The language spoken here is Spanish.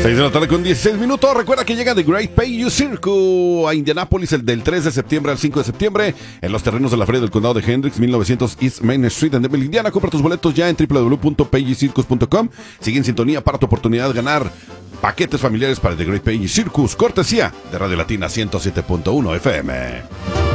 6 de la tarde con 16 minutos. Recuerda que llega The Great Pay You Circus a Indianápolis del 3 de septiembre al 5 de septiembre en los terrenos de la Feria del Condado de Hendricks, 1900 East Main Street en Deville, Indiana. Compra tus boletos ya en www.paycircus.com. Sigue en sintonía para tu oportunidad de ganar paquetes familiares para The Great Pay You Circus, cortesía de Radio Latina 107.1 FM.